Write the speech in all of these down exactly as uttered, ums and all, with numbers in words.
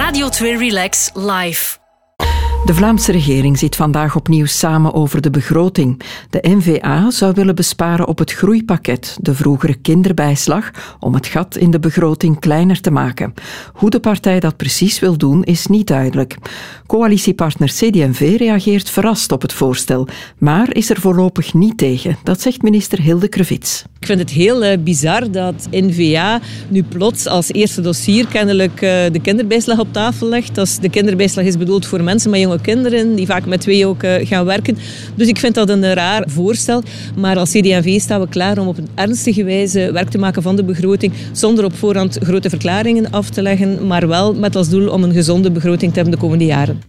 Radio twee Relax Live. De Vlaamse regering zit vandaag opnieuw samen over de begroting. De N V A zou willen besparen op het groeipakket, de vroegere kinderbijslag, om het gat in de begroting kleiner te maken. Hoe de partij dat precies wil doen, is niet duidelijk. Coalitiepartner C D en V reageert verrast op het voorstel, maar is er voorlopig niet tegen. Dat zegt minister Hilde Krevits. Ik vind het heel uh, bizar dat N V A nu plots als eerste dossier kennelijk uh, de kinderbijslag op tafel legt. Als de kinderbijslag is bedoeld voor mensen met jonge kinderen, die vaak met twee ook uh, gaan werken. Dus ik vind dat een raar voorstel. Maar als C D en V staan we klaar om op een ernstige wijze werk te maken van de begroting, zonder op voorhand grote verklaringen af te leggen, maar wel met als doel om een gezonde begroting te hebben de komende jaren.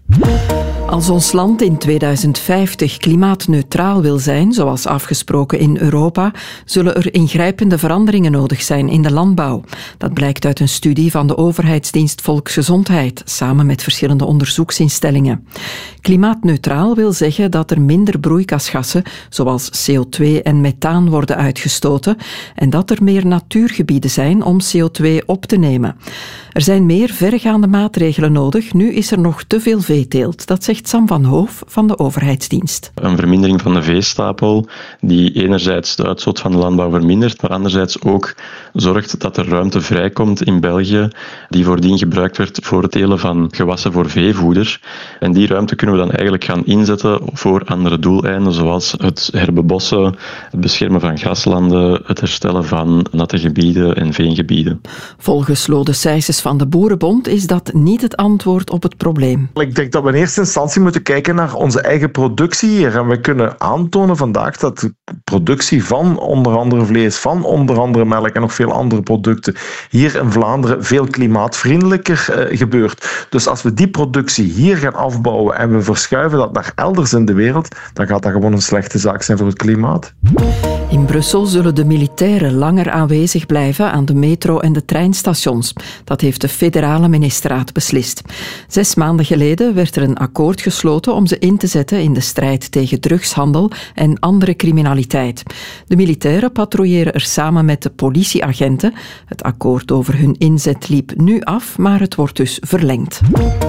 Als ons land in tweeduizend vijftig klimaatneutraal wil zijn, zoals afgesproken in Europa, zullen er ingrijpende veranderingen nodig zijn in de landbouw. Dat blijkt uit een studie van de overheidsdienst Volksgezondheid, samen met verschillende onderzoeksinstellingen. Klimaatneutraal wil zeggen dat er minder broeikasgassen, zoals C O twee en methaan, worden uitgestoten en dat er meer natuurgebieden zijn om C O twee op te nemen. Er zijn meer verregaande maatregelen nodig, nu is er nog te veel veeteelt. Dat zegt Sam van Hoof van de overheidsdienst. Een vermindering van de veestapel die enerzijds de uitstoot van de landbouw vermindert, maar anderzijds ook zorgt dat er ruimte vrijkomt in België die voordien gebruikt werd voor het telen van gewassen voor veevoeder. En die ruimte kunnen we dan eigenlijk gaan inzetten voor andere doeleinden, zoals het herbebossen, het beschermen van graslanden, het herstellen van natte gebieden en veengebieden. Volgens Lode Sijsens van de Boerenbond is dat niet het antwoord op het probleem. Ik denk dat we in eerste instantie moeten kijken naar onze eigen productie hier. En we kunnen aantonen vandaag dat de productie van onder andere vlees, van onder andere melk en nog veel andere producten hier in Vlaanderen veel klimaatvriendelijker uh, gebeurt. Dus als we die productie hier gaan afbouwen en we verschuiven dat naar elders in de wereld, dan gaat dat gewoon een slechte zaak zijn voor het klimaat. In Brussel zullen de militairen langer aanwezig blijven aan de metro en de treinstations. Dat heeft de federale ministerraad beslist. Zes maanden geleden werd er een akkoord gesloten om ze in te zetten in de strijd tegen drugshandel en andere criminaliteit. De militairen patrouilleren er samen met de politieagenten. Het akkoord over hun inzet liep nu af, maar het wordt dus verlengd.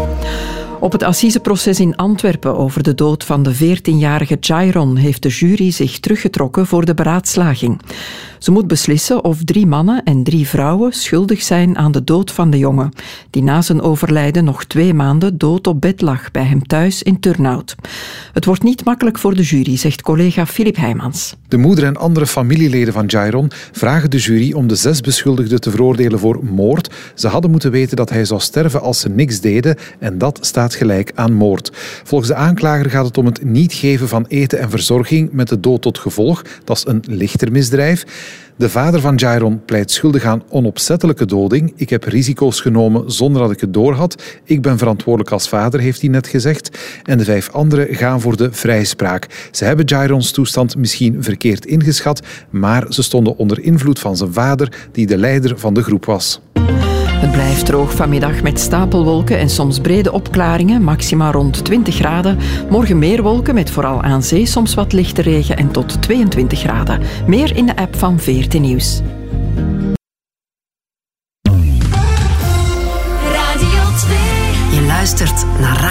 Op het assiseproces in Antwerpen over de dood van de veertienjarige Jairon heeft de jury zich teruggetrokken voor de beraadslaging. Ze moet beslissen of drie mannen en drie vrouwen schuldig zijn aan de dood van de jongen, die na zijn overlijden nog twee maanden dood op bed lag bij hem thuis in Turnhout. Het wordt niet makkelijk voor de jury, zegt collega Filip Heijmans. De moeder en andere familieleden van Jairon vragen de jury om de zes beschuldigden te veroordelen voor moord. Ze hadden moeten weten dat hij zou sterven als ze niks deden en dat staat gelijk aan moord. Volgens de aanklager gaat het om het niet geven van eten en verzorging met de dood tot gevolg. Dat is een lichter misdrijf. De vader van Jairon pleit schuldig aan onopzettelijke doding. Ik heb risico's genomen zonder dat ik het doorhad. Ik ben verantwoordelijk als vader, heeft hij net gezegd. En de vijf anderen gaan voor de vrijspraak. Ze hebben Jairons toestand misschien verkeerd ingeschat, maar ze stonden onder invloed van zijn vader, die de leider van de groep was. Het blijft droog vanmiddag met stapelwolken en soms brede opklaringen, maxima rond twintig graden. Morgen meer wolken met vooral aan zee soms wat lichte regen en tot tweeëntwintig graden. Meer in de app van V R T Nieuws. Radio twee. Je luistert naar